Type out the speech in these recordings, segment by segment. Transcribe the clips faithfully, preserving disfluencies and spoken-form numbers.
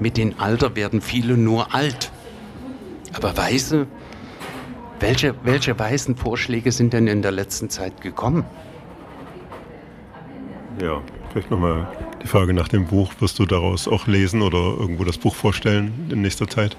mit dem Alter werden viele nur alt. Aber weise, welche, welche weisen Vorschläge sind denn in der letzten Zeit gekommen? Ja, vielleicht nochmal die Frage nach dem Buch. Wirst du daraus auch lesen oder irgendwo das Buch vorstellen in nächster Zeit?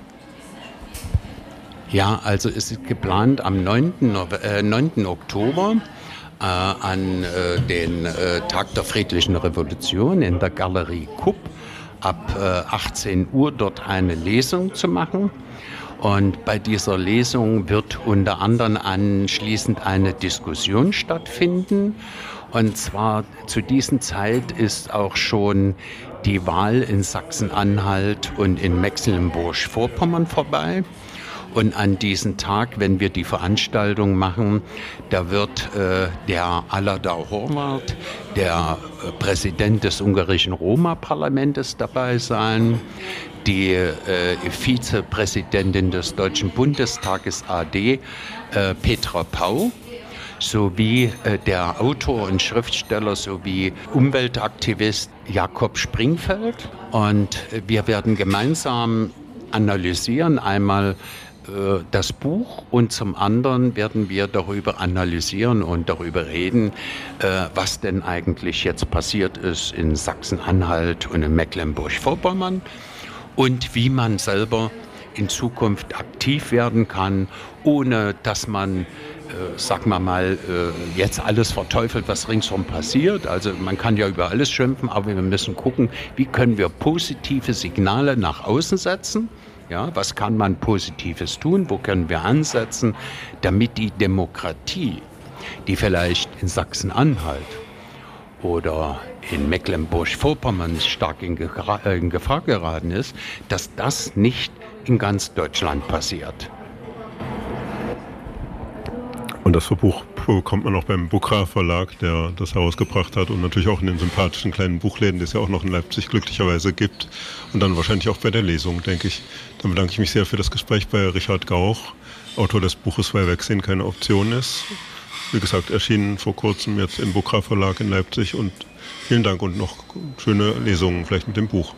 Ja, also es ist geplant am neunten Oktober äh, an äh, den äh, Tag der Friedlichen Revolution in der Galerie Kupp ab äh, achtzehn Uhr dort eine Lesung zu machen. Und bei dieser Lesung wird unter anderem anschließend eine Diskussion stattfinden. Und zwar zu dieser Zeit ist auch schon die Wahl in Sachsen-Anhalt und in Mecklenburg-Vorpommern vorbei. Und an diesem Tag, wenn wir die Veranstaltung machen, da wird äh, der Aladar Horváth, der äh, Präsident des ungarischen Roma-Parlaments, dabei sein, die äh, Vizepräsidentin des Deutschen Bundestages A D, äh, Petra Pau, sowie äh, der Autor und Schriftsteller sowie Umweltaktivist Jakob Springfeld. Und äh, wir werden gemeinsam analysieren, einmal das Buch und zum anderen werden wir darüber analysieren und darüber reden, was denn eigentlich jetzt passiert ist in Sachsen-Anhalt und in Mecklenburg-Vorpommern und wie man selber in Zukunft aktiv werden kann, ohne dass man, sagen wir mal, jetzt alles verteufelt, was ringsherum passiert. Also man kann ja über alles schimpfen, aber wir müssen gucken, wie können wir positive Signale nach außen setzen. Ja, was kann man Positives tun? Wo können wir ansetzen, damit die Demokratie, die vielleicht in Sachsen-Anhalt oder in Mecklenburg-Vorpommern stark in, Ge- in Gefahr geraten ist, dass das nicht in ganz Deutschland passiert. Und das Buch bekommt man auch beim Bukra Verlag, der das herausgebracht hat und natürlich auch in den sympathischen kleinen Buchläden, die es ja auch noch in Leipzig glücklicherweise gibt und dann wahrscheinlich auch bei der Lesung, denke ich. Dann bedanke ich mich sehr für das Gespräch bei Richard Gauch, Autor des Buches Weil Wegsehen keine Option ist. Wie gesagt, erschienen vor kurzem jetzt im Bukra Verlag in Leipzig und vielen Dank und noch schöne Lesungen vielleicht mit dem Buch.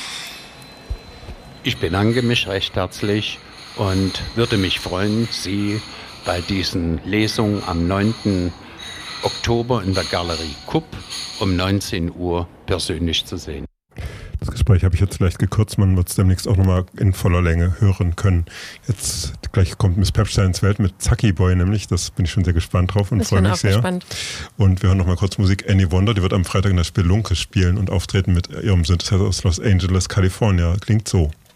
Ich bedanke mich recht herzlich und würde mich freuen, Sie bei diesen Lesungen am neunten Oktober in der Galerie Kupp um neunzehn Uhr persönlich zu sehen. Das Gespräch habe ich jetzt leicht gekürzt, man wird es demnächst auch nochmal in voller Länge hören können. Jetzt gleich kommt Miss Pepsteins Welt mit Zacki Boy nämlich, das bin ich schon sehr gespannt drauf und freue mich sehr. Gespannt. Und wir hören nochmal kurz Musik. Annie Wonder, die wird am Freitag in der Spelunke spielen und auftreten mit ihrem Synthesizer aus Los Angeles, Kalifornien. Klingt so.